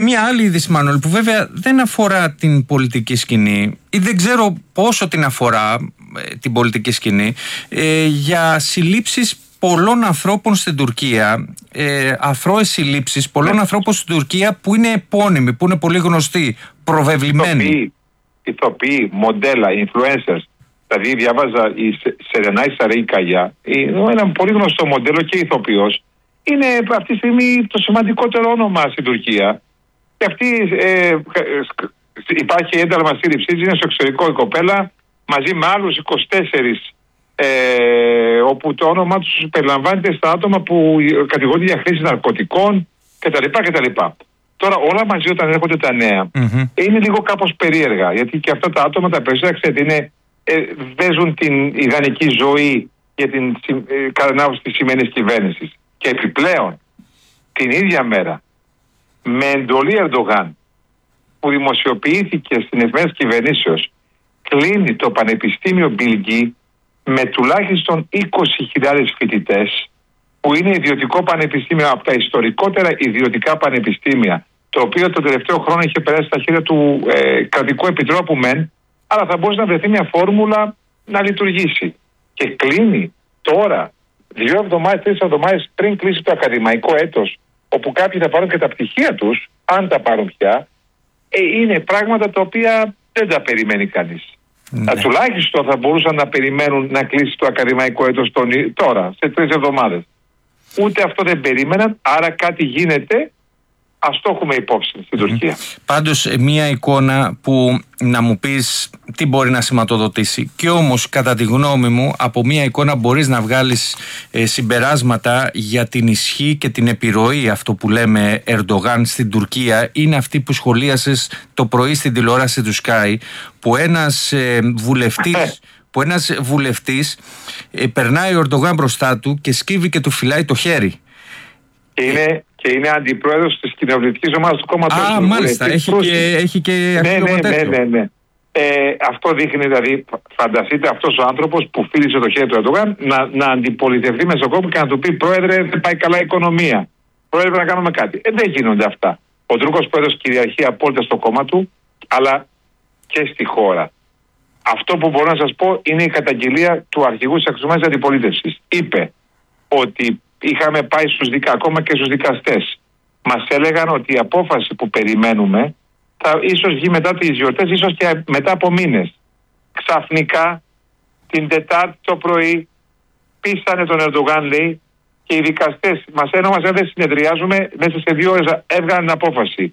μια άλλη είδηση, Μανώλη, που βέβαια δεν αφορά την πολιτική σκηνή ή δεν ξέρω πόσο την αφορά την πολιτική σκηνή, για συλλήψεις πολλών ανθρώπων στην Τουρκία, αθρώες συλλήψεις πολλών ανθρώπων στην Τουρκία που είναι επώνυμοι, που είναι πολύ γνωστοί, προβεβλημένοι. Ηθοποιοί, μοντέλα, influencers. Δηλαδή διάβαζα η Σερενάη Σαρίκαγια, ένα πολύ γνωστό μοντέλο και ηθοποιός. Είναι αυτή τη στιγμή το σημαντικότερο όνομα στην Τουρκία. Και αυτή υπάρχει ένταλμα σύλληψης, είναι στο εξωτερικό η κοπέλα, μαζί με άλλους 24, όπου το όνομα τους περιλαμβάνεται στα άτομα που κατηγορούνται για χρήση ναρκωτικών κτλ. Τώρα όλα μαζί όταν έρχονται τα νέα, είναι λίγο κάπως περίεργα, γιατί και αυτά τα άτομα τα περισσότερα ξέρετε βέζουν την ιδανική ζωή για την κατανάλωση της σημερινής κυβέρνησης. Και επιπλέον την ίδια μέρα με εντολή Ερντογάν που δημοσιοποιήθηκε στην εφημερίδα της κυβερνήσεως, κλείνει το Πανεπιστήμιο Μπιλγκή με τουλάχιστον 20.000 φοιτητές, που είναι ιδιωτικό πανεπιστήμιο, από τα ιστορικότερα ιδιωτικά πανεπιστήμια, το οποίο τον τελευταίο χρόνο είχε περάσει στα χέρια του κρατικού επιτρόπου μεν, αλλά θα μπορούσε να βρεθεί μια φόρμουλα να λειτουργήσει. Και κλείνει τώρα, 2 εβδομάδες, 3 εβδομάδες πριν κλείσει το ακαδημαϊκό έτος, όπου κάποιοι θα πάρουν και τα πτυχία τους, αν τα πάρουν πια, είναι πράγματα τα οποία δεν τα περιμένει κανείς. Ναι. Τουλάχιστον θα μπορούσαν να περιμένουν να κλείσει το ακαδημαϊκό έτος τώρα, σε 3 εβδομάδες. Ούτε αυτό δεν περίμεναν, άρα κάτι γίνεται. Ας το έχουμε υπόψη στην Τουρκία. Πάντως μια εικόνα που να μου πεις τι μπορεί να σηματοδοτήσει. Και όμως κατά τη γνώμη μου από μια εικόνα μπορείς να βγάλεις συμπεράσματα για την ισχύ και την επιρροή, αυτό που λέμε, Ερντογάν στην Τουρκία. Είναι αυτή που σχολίασες το πρωί στην τηλεόραση του Sky, που ένας βουλευτής περνάει ο Ερντογάν μπροστά του και σκύβει και του φυλάει το χέρι. Και είναι αντιπρόεδρος της κοινοβουλευτικής ομάδας του κόμματος. Μάλιστα, έχει και αξίωμα τέτοιο. Ναι. Αυτό δείχνει, δηλαδή, φανταστείτε αυτός ο άνθρωπος που φίλησε το χέρι του Ερντογάν να αντιπολιτευτεί μέσα στον κόμμα και να του πει: Πρόεδρε, δεν πάει καλά η οικονομία. Πρόεδρε, να κάνουμε κάτι. Δεν γίνονται αυτά. Ο Τούρκος πρόεδρος κυριαρχεί απόλυτα στο κόμμα του, αλλά και στη χώρα. Αυτό που μπορώ να σας πω είναι η καταγγελία του αρχηγού της αξιωματικής αντιπολίτευσης. Είπε ότι είχαμε πάει ακόμα και στους δικαστές. Μας έλεγαν ότι η απόφαση που περιμένουμε θα ίσως βγει μετά τις γιορτές, ίσως και μετά από μήνες. Ξαφνικά την Τετάρτη το πρωί πείσανε τον Ερντογάν, λέει, και οι δικαστές μας ένωμασαν, δεν συνεδριάζουμε, μέσα σε 2 ώρες έβγαλαν απόφαση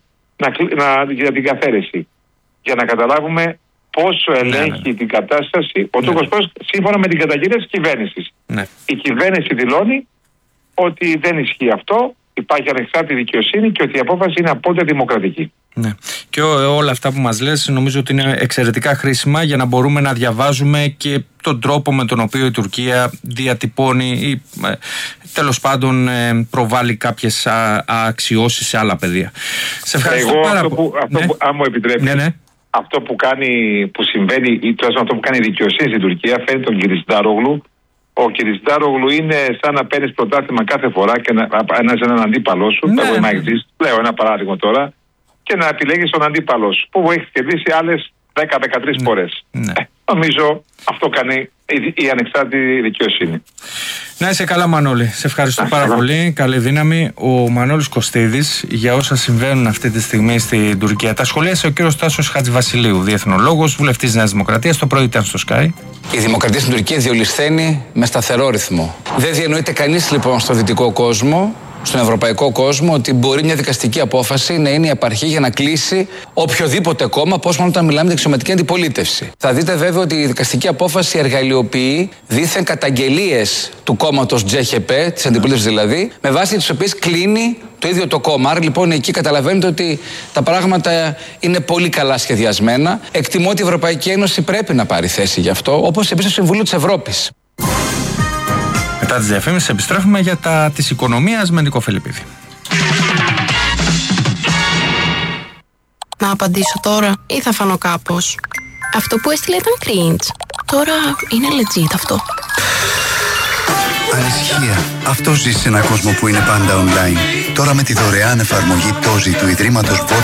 για την καθαίρεση. Για να καταλάβουμε πόσο ελέγχει την κατάσταση ο Τούρκος πρόεδρος σύμφωνα με την καταγγελία της κυβέρνησης. Η κυβέρνηση δηλώνει ότι δεν ισχύει αυτό, υπάρχει ανεξάρτητη δικαιοσύνη και ότι η απόφαση είναι απόλυτα δημοκρατική. Ναι. Και όλα αυτά που μας λες νομίζω ότι είναι εξαιρετικά χρήσιμα για να μπορούμε να διαβάζουμε και τον τρόπο με τον οποίο η Τουρκία διατυπώνει ή τέλος πάντων προβάλλει κάποιες αξιώσεις σε άλλα πεδία. Σε ευχαριστώ πάρα πολύ. Αν μου επιτρέπεις, αυτό που συμβαίνει, ή αυτό που κάνει η δικαιοσύνη στην Τουρκία, φέρνει τον Κιλισντάρογλου. Ο Κιλισντάρογλου είναι σαν να παίρνεις πρωτάθλημα κάθε φορά και να είσαι έναν αντίπαλό σου. Εγώ είμαι αεξής, λέω ένα παράδειγμα τώρα, και να επιλέγεις τον αντίπαλό σου, που έχει κερδίσει άλλες 10-13 φορές. Νομίζω αυτό κάνει η ανεξάρτητη δικαιοσύνη. Να είσαι καλά, Μανώλη. Σε ευχαριστώ πάρα πολύ. Καλή δύναμη. Ο Μανώλης Κωστίδης για όσα συμβαίνουν αυτή τη στιγμή στην Τουρκία. Τα σχολίασε ο κύριος Τάσος Χατζηβασιλείου, διεθνολόγος, βουλευτής της Νέας Δημοκρατίας. Το πρωί ήταν στο Sky. Η δημοκρατία στην Τουρκία διολυσθένει με σταθερό ρυθμό. Δεν διανοείται κανείς λοιπόν στο δυτικό κόσμο, στον ευρωπαϊκό κόσμο, ότι μπορεί μια δικαστική απόφαση να είναι η απαρχή για να κλείσει οποιοδήποτε κόμμα, πώς μάλλον όταν μιλάμε για εξωματική αντιπολίτευση. Θα δείτε βέβαια ότι η δικαστική απόφαση εργαλειοποιεί δήθεν καταγγελίες του κόμματος Τζέχεπε, της αντιπολίτευσης δηλαδή, με βάση τις οποίες κλείνει το ίδιο το κόμμα. Άρα λοιπόν εκεί καταλαβαίνετε ότι τα πράγματα είναι πολύ καλά σχεδιασμένα. Εκτιμώ ότι η Ευρωπαϊκή Ένωση πρέπει να πάρει θέση γι' αυτό, όπως επίσης το Συμβούλιο της Ευρώπης. Μετά τις διαφήμισεις επιστρέφουμε για τα της οικονομίας με Νικό Φελιππίδη. Να απαντήσω τώρα ή θα φανώ κάπως? Αυτό που έστειλε ήταν cringe. Τώρα είναι legit αυτό. Ανησυχία. Αυτό ζει σε έναν κόσμο που είναι πάντα online. Τώρα με τη δωρεάν εφαρμογή Τόζι του Ιδρύματος